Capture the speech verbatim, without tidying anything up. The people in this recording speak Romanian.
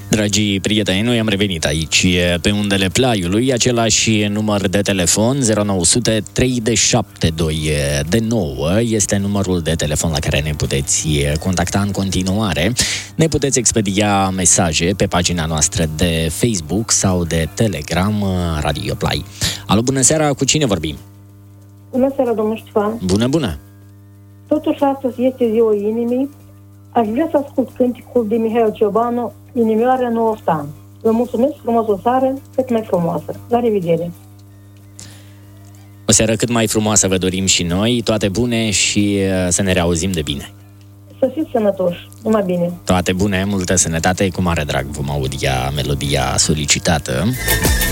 Dragii prieteni, noi am revenit aici pe undele Plaiului, același număr de telefon zero nouă zero zero trei șapte doi de nouă este numărul de telefon la care ne puteți contacta în continuare. Ne puteți expedia mesaje pe pagina noastră de Facebook sau de Telegram Radio Play. Alo, bună seara, cu cine vorbim? Bună seara, domnul Ștefan. Bună, bună. Totuși astăzi este ziua inimii. Aș vrea să ascult cânticul de Mihail Ciobanu, Inimioară nu oftan. Vă mulțumesc, frumos o seară, cât mai frumoasă. La revedere! O seară cât mai frumoasă vă dorim și noi, toate bune și să ne reauzim de bine. Să fiți sănătoși, numai bine! Toate bune, multă sănătate, cu mare drag vom audia melodia solicitată.